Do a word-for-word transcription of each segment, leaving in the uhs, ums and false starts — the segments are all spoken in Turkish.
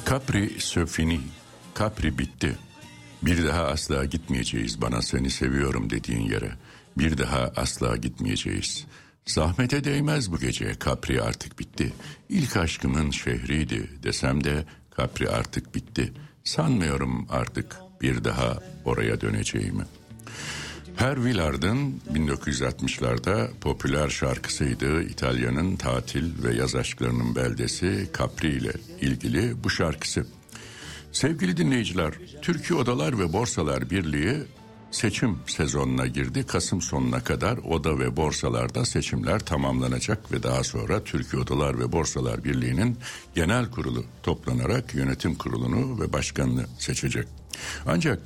Capri Söfini, Capri bitti. Bir daha asla gitmeyeceğiz bana seni seviyorum dediğin yere. Bir daha asla gitmeyeceğiz. Zahmete değmez bu gece, Capri artık bitti. İlk aşkımın şehriydi desem de Capri artık bitti. Sanmıyorum artık bir daha oraya döneceğimi. Hervé Villard'ın bin dokuz yüz altmışlarda popüler şarkısıydı. İtalya'nın tatil ve yaz aşklarının beldesi Capri ile ilgili bu şarkısı. Sevgili dinleyiciler, Türkiye Odalar ve Borsalar Birliği seçim sezonuna girdi. Kasım sonuna kadar oda ve borsalarda seçimler tamamlanacak ve daha sonra Türkiye Odalar ve Borsalar Birliği'nin genel kurulu toplanarak yönetim kurulunu ve başkanını seçecek. Ancak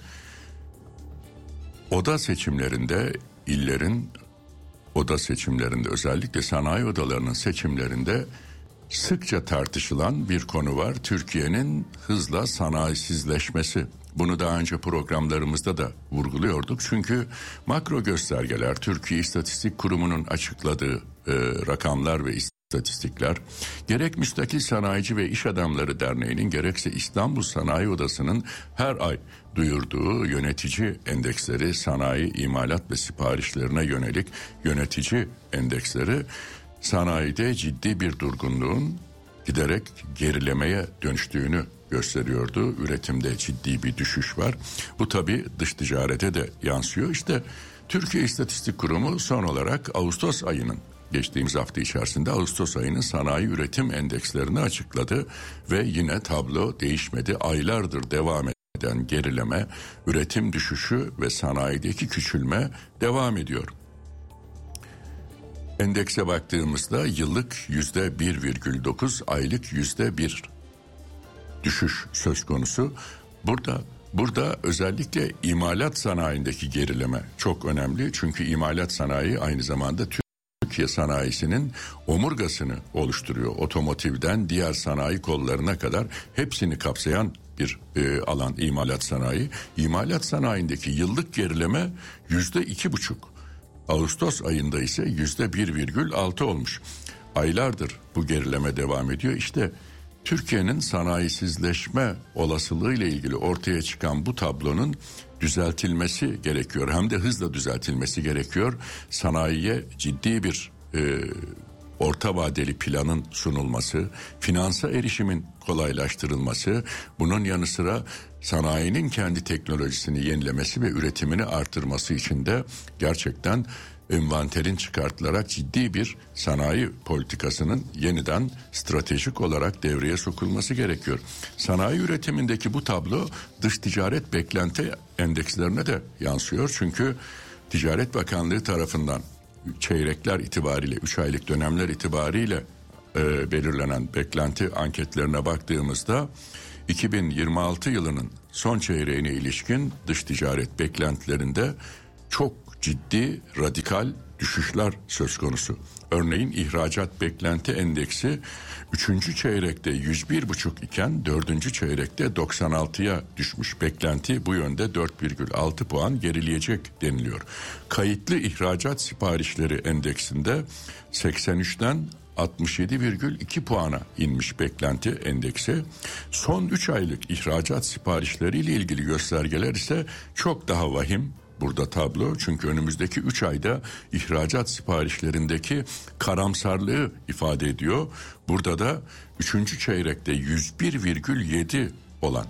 oda seçimlerinde, illerin oda seçimlerinde, özellikle sanayi odalarının seçimlerinde sıkça tartışılan bir konu var. Türkiye'nin hızla sanayisizleşmesi. Bunu daha önce programlarımızda da vurguluyorduk. Çünkü makro göstergeler, Türkiye İstatistik Kurumu'nun açıkladığı e, rakamlar ve istatistikler, gerek Müstakil Sanayici ve İş Adamları Derneği'nin gerekse İstanbul Sanayi Odası'nın her ay duyurduğu yönetici endeksleri, sanayi, imalat ve siparişlerine yönelik yönetici endeksleri sanayide ciddi bir durgunluğun giderek gerilemeye dönüştüğünü gösteriyordu. Üretimde ciddi bir düşüş var. Bu tabii dış ticarete de yansıyor. İşte Türkiye İstatistik Kurumu son olarak Ağustos ayının, geçtiğimiz hafta içerisinde Ağustos ayının sanayi üretim endekslerini açıkladı ve yine tablo değişmedi. Aylardır devam eden gerileme, üretim düşüşü ve sanayideki küçülme devam ediyor. Endekse baktığımızda yıllık yüzde bir virgül dokuz, aylık yüzde bir düşüş söz konusu. Burada burada özellikle imalat sanayindeki gerileme çok önemli. Çünkü imalat sanayi aynı zamanda Türkiye sanayisinin omurgasını oluşturuyor. Otomotivden diğer sanayi kollarına kadar hepsini kapsayan bir e, alan imalat sanayi. İmalat sanayindeki yıllık gerileme yüzde iki buçuk. Ağustos ayında ise yüzde bir virgül altı olmuş. Aylardır bu gerileme devam ediyor. İşte Türkiye'nin sanayisizleşme olasılığı ile ilgili ortaya çıkan bu tablonun düzeltilmesi gerekiyor. Hem de hızla düzeltilmesi gerekiyor. Sanayiye ciddi bir e, orta vadeli planın sunulması, finansa erişimin kolaylaştırılması, bunun yanı sıra sanayinin kendi teknolojisini yenilemesi ve üretimini artırması için de gerçekten envanterin çıkartılarak ciddi bir sanayi politikasının yeniden stratejik olarak devreye sokulması gerekiyor. Sanayi üretimindeki bu tablo dış ticaret beklenti endekslerine de yansıyor. Çünkü Ticaret Bakanlığı tarafından çeyrekler itibariyle, üç aylık dönemler itibariyle e, belirlenen beklenti anketlerine baktığımızda iki bin yirmi altı yılının son çeyreğine ilişkin dış ticaret beklentilerinde çok ciddi radikal düşüşler söz konusu. Örneğin ihracat beklenti endeksi üçüncü çeyrekte yüz bir buçuk iken dördüncü çeyrekte doksan altıya düşmüş. Beklenti bu yönde dört virgül altı puan gerileyecek deniliyor. Kayıtlı ihracat siparişleri endeksinde seksen üçten altmış yedi virgül iki puana inmiş beklenti endeksi. Son üç aylık ihracat siparişleriyle ilgili göstergeler ise çok daha vahim. Burada tablo, çünkü önümüzdeki üç ayda ihracat siparişlerindeki karamsarlığı ifade ediyor. Burada da üçüncü çeyrekte yüz bir virgül yedi olan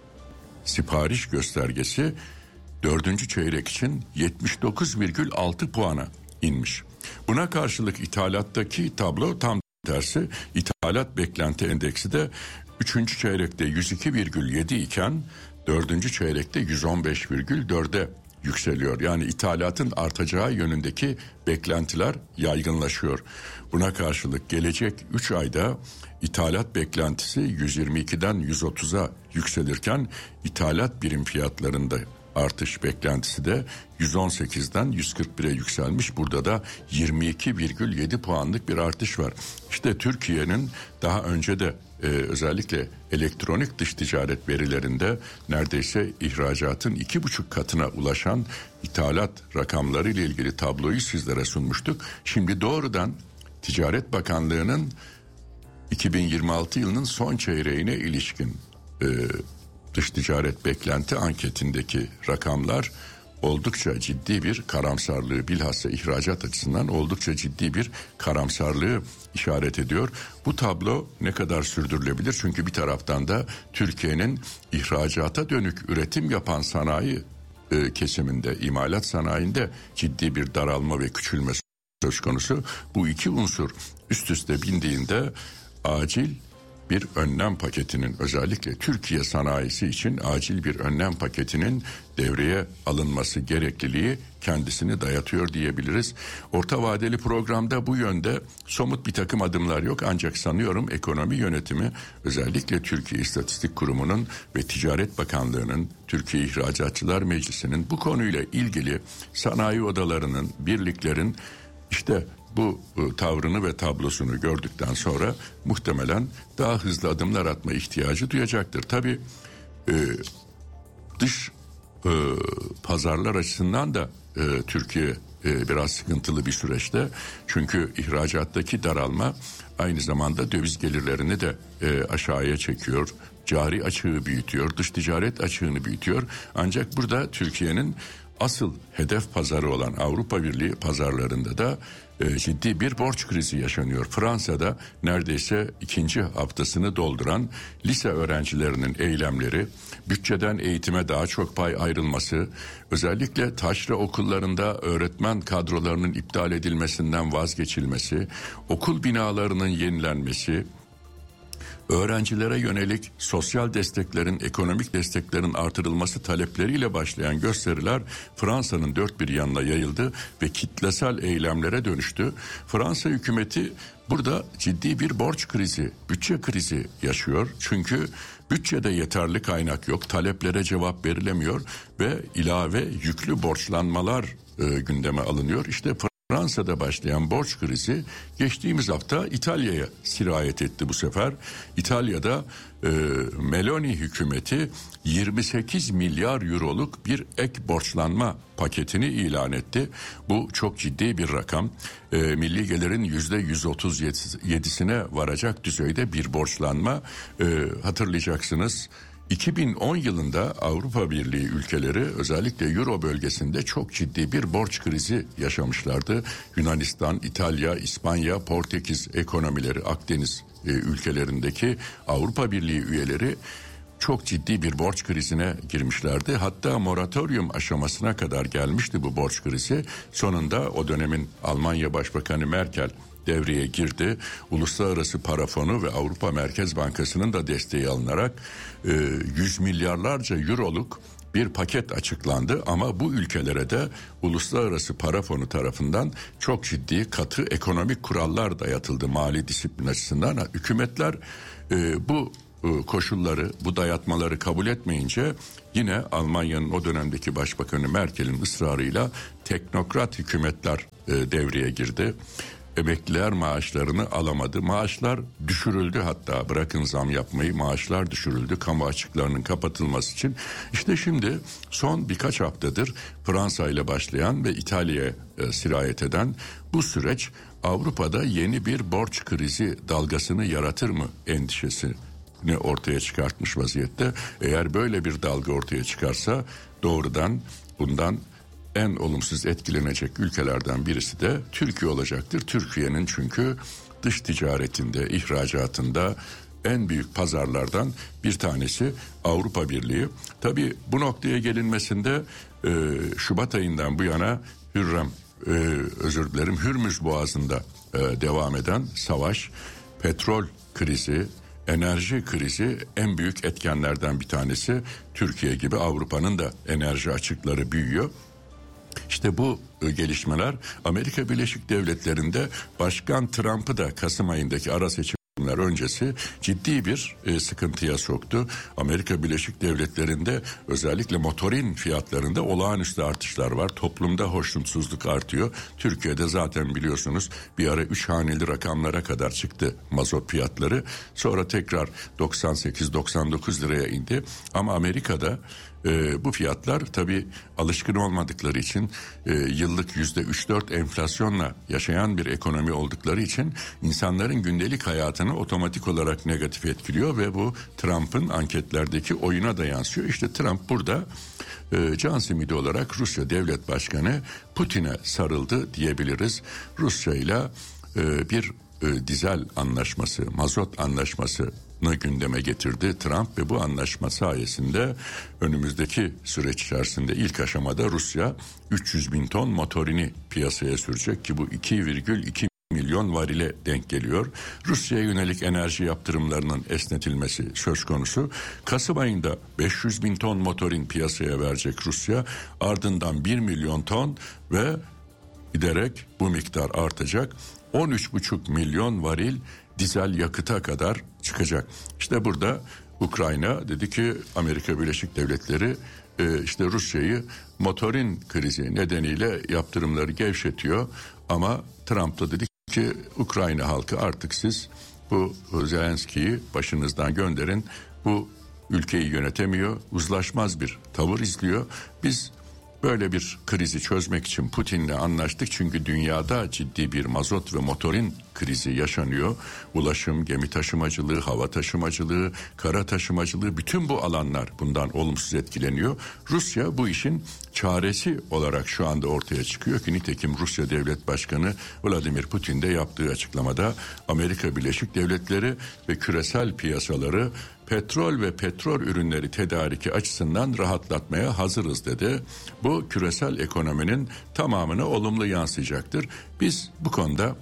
sipariş göstergesi dördüncü çeyrek için yetmiş dokuz virgül altı puana inmiş. Buna karşılık ithalattaki tablo tam tersi. İthalat beklenti endeksi de üçüncü çeyrekte yüz iki virgül yedi iken dördüncü çeyrekte yüz on beş virgül dörde yükseliyor. Yani ithalatın artacağı yönündeki beklentiler yaygınlaşıyor. Buna karşılık gelecek üç ayda ithalat beklentisi yüz yirmi ikiden yüz otuza yükselirken ithalat birim fiyatlarında artış beklentisi de yüz on sekizden yüz kırk bire yükselmiş. Burada da yirmi iki virgül yedi puanlık bir artış var. İşte Türkiye'nin daha önce de e, özellikle elektronik dış ticaret verilerinde neredeyse ihracatın iki buçuk katına ulaşan ithalat rakamları ile ilgili tabloyu sizlere sunmuştuk. Şimdi doğrudan Ticaret Bakanlığı'nın iki bin yirmi altı yılının son çeyreğine ilişkin e, dış ticaret beklenti anketindeki rakamlar oldukça ciddi bir karamsarlığı, bilhassa ihracat açısından oldukça ciddi bir karamsarlığı işaret ediyor. Bu tablo ne kadar sürdürülebilir? Çünkü bir taraftan da Türkiye'nin ihracata dönük üretim yapan sanayi e, kesiminde, imalat sanayinde ciddi bir daralma ve küçülme söz konusu. Bu iki unsur üst üste bindiğinde acil bir önlem paketinin, özellikle Türkiye sanayisi için acil bir önlem paketinin devreye alınması gerekliliği kendisini dayatıyor diyebiliriz. Orta vadeli programda bu yönde somut bir takım adımlar yok, ancak sanıyorum ekonomi yönetimi, özellikle Türkiye İstatistik Kurumu'nun ve Ticaret Bakanlığı'nın, Türkiye İhracatçılar Meclisi'nin bu konuyla ilgili sanayi odalarının, birliklerin işte bu e, tavrını ve tablosunu gördükten sonra muhtemelen daha hızlı adımlar atma ihtiyacı duyacaktır. Tabii e, dış e, pazarlar açısından da e, Türkiye e, biraz sıkıntılı bir süreçte. Çünkü ihracattaki daralma aynı zamanda döviz gelirlerini de e, aşağıya çekiyor. Cari açığı büyütüyor, dış ticaret açığını büyütüyor. Ancak burada Türkiye'nin asıl hedef pazarı olan Avrupa Birliği pazarlarında da e, ciddi bir borç krizi yaşanıyor. Fransa'da neredeyse ikinci haftasını dolduran lise öğrencilerinin eylemleri, bütçeden eğitime daha çok pay ayrılması, özellikle taşra okullarında öğretmen kadrolarının iptal edilmesinden vazgeçilmesi, okul binalarının yenilenmesi, öğrencilere yönelik sosyal desteklerin, ekonomik desteklerin artırılması talepleriyle başlayan gösteriler Fransa'nın dört bir yanına yayıldı ve kitlesel eylemlere dönüştü. Fransa hükümeti burada ciddi bir borç krizi, bütçe krizi yaşıyor. Çünkü bütçede yeterli kaynak yok, taleplere cevap verilemiyor ve ilave yüklü borçlanmalar e, gündeme alınıyor. İşte Fransa'da başlayan borç krizi geçtiğimiz hafta İtalya'ya sirayet etti bu sefer. İtalya'da e, Meloni hükümeti yirmi sekiz milyar euroluk bir ek borçlanma paketini ilan etti. Bu çok ciddi bir rakam. E, milli gelirin yüzde yüz otuz yedisine varacak düzeyde bir borçlanma. E, hatırlayacaksınız. iki bin on yılında Avrupa Birliği ülkeleri özellikle Euro bölgesinde çok ciddi bir borç krizi yaşamışlardı. Yunanistan, İtalya, İspanya, Portekiz ekonomileri, Akdeniz e, ülkelerindeki Avrupa Birliği üyeleri çok ciddi bir borç krizine girmişlerdi. Hatta moratorium aşamasına kadar gelmişti bu borç krizi. Sonunda o dönemin Almanya Başbakanı Merkel devreye girdi. Uluslararası Para Fonu ve Avrupa Merkez Bankası'nın da desteği alınarak e, yüz milyarlarca euroluk bir paket açıklandı. Ama bu ülkelere de Uluslararası Para Fonu tarafından çok ciddi katı ekonomik kurallar dayatıldı mali disiplin açısından. Hükümetler e, bu e, koşulları, bu dayatmaları kabul etmeyince yine Almanya'nın o dönemdeki Başbakanı Merkel'in ısrarıyla teknokrat hükümetler e, devreye girdi. Emekliler maaşlarını alamadı. Maaşlar düşürüldü, hatta bırakın zam yapmayı, maaşlar düşürüldü kamu açıklarının kapatılması için. İşte şimdi son birkaç haftadır Fransa ile başlayan ve İtalya'ya e, sirayet eden bu süreç Avrupa'da yeni bir borç krizi dalgasını yaratır mı endişesini ortaya çıkartmış vaziyette. Eğer böyle bir dalga ortaya çıkarsa doğrudan bundan en olumsuz etkilenecek ülkelerden birisi de Türkiye olacaktır. Türkiye'nin çünkü dış ticaretinde, ihracatında en büyük pazarlardan bir tanesi Avrupa Birliği. Tabii bu noktaya gelinmesinde e, Şubat ayından bu yana Hürrem, e, özür dilerim Hürmüz Boğazı'nda e, devam eden savaş, petrol krizi, enerji krizi en büyük etkenlerden bir tanesi. Türkiye gibi Avrupa'nın da enerji açıkları büyüyor. İşte bu gelişmeler Amerika Birleşik Devletleri'nde Başkan Trump'ı da Kasım ayındaki ara seçimler öncesi ciddi bir e, sıkıntıya soktu. Amerika Birleşik Devletleri'nde özellikle motorin fiyatlarında olağanüstü artışlar var. Toplumda hoşnutsuzluk artıyor. Türkiye'de zaten biliyorsunuz bir ara üç haneli rakamlara kadar çıktı mazot fiyatları. Sonra tekrar doksan sekiz doksan dokuz liraya indi. Ama Amerika'da e, bu fiyatlar tabii alışkın olmadıkları için e, yıllık yüzde üç dört enflasyonla yaşayan bir ekonomi oldukları için insanların gündelik hayatını otomatik olarak negatif etkiliyor ve bu Trump'ın anketlerdeki oyuna da yansıyor. İşte Trump burada e, can simidi olarak Rusya Devlet Başkanı Putin'e sarıldı diyebiliriz. Rusya ile e, bir e, dizel anlaşması, mazot anlaşması gündeme getirdi Trump ve bu anlaşma sayesinde önümüzdeki süreç içerisinde ilk aşamada Rusya üç yüz bin ton motorini piyasaya sürecek ki bu iki virgül iki milyon varile denk geliyor. Rusya'ya yönelik enerji yaptırımlarının esnetilmesi söz konusu. Kasım ayında beş yüz bin ton motorin piyasaya verecek Rusya. Ardından bir milyon ton ve giderek bu miktar artacak. on üç buçuk milyon varil dizel yakıta kadar çıkacak. İşte burada Ukrayna dedi ki Amerika Birleşik Devletleri e, işte Rusya'yı motorin krizi nedeniyle yaptırımları gevşetiyor. Ama Trump da dedi ki Ukrayna halkı artık siz bu Zelenski'yi başınızdan gönderin. Bu ülkeyi yönetemiyor, uzlaşmaz bir tavır izliyor. Biz böyle bir krizi çözmek için Putin'le anlaştık çünkü dünyada ciddi bir mazot ve motorin krizi yaşanıyor. Ulaşım, gemi taşımacılığı, hava taşımacılığı, kara taşımacılığı bütün bu alanlar bundan olumsuz etkileniyor. Rusya bu işin çaresi olarak şu anda ortaya çıkıyor ki nitekim Rusya Devlet Başkanı Vladimir Putin de yaptığı açıklamada Amerika Birleşik Devletleri ve küresel piyasaları petrol ve petrol ürünleri tedariki açısından rahatlatmaya hazırız dedi. Bu küresel ekonominin tamamına olumlu yansıyacaktır. Biz bu konuda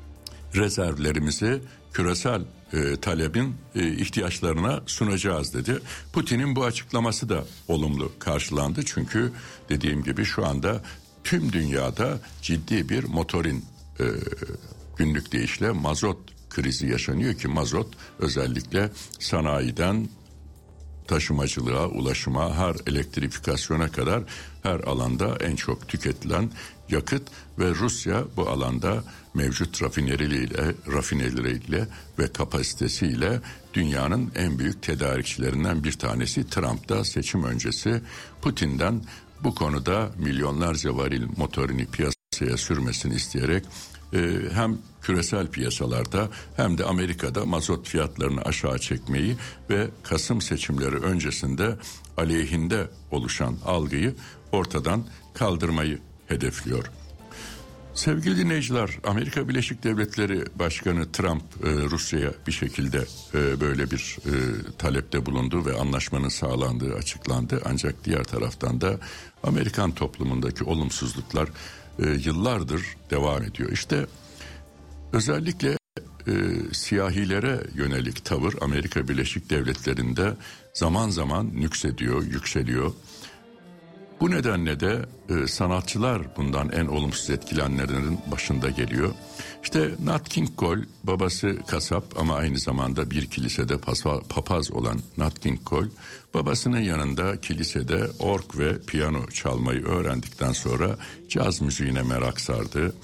rezervlerimizi küresel e, talebin e, ihtiyaçlarına sunacağız dedi. Putin'in bu açıklaması da olumlu karşılandı. Çünkü dediğim gibi şu anda tüm dünyada ciddi bir motorin e, günlük deyişle mazot krizi yaşanıyor ki mazot özellikle sanayiden taşımacılığa, ulaşıma, her elektrifikasyona kadar her alanda en çok tüketilen yakıt ve Rusya bu alanda mevcut rafinerileriyle, rafinerileriyle ve kapasitesiyle dünyanın en büyük tedarikçilerinden bir tanesi. Trump da seçim öncesi Putin'den bu konuda milyonlarca varil motorini piyasaya sürmesini isteyerek e, hem küresel piyasalarda hem de Amerika'da mazot fiyatlarını aşağı çekmeyi ve Kasım seçimleri öncesinde aleyhinde oluşan algıyı ortadan kaldırmayı hedefliyor. Sevgili dinleyiciler, Amerika Birleşik Devletleri Başkanı Trump e, Rusya'ya bir şekilde e, böyle bir e, talepte bulundu ve anlaşmanın sağlandığı açıklandı. Ancak diğer taraftan da Amerikan toplumundaki olumsuzluklar e, yıllardır devam ediyor. İşte özellikle e, siyahilere yönelik tavır Amerika Birleşik Devletleri'nde zaman zaman nüksediyor, yükseliyor. Bu nedenle de e, sanatçılar bundan en olumsuz etkilenenlerin başında geliyor. İşte Nat King Cole, babası kasap ama aynı zamanda bir kilisede papaz olan Nat King Cole, babasının yanında kilisede org ve piyano çalmayı öğrendikten sonra caz müziğine merak sardı.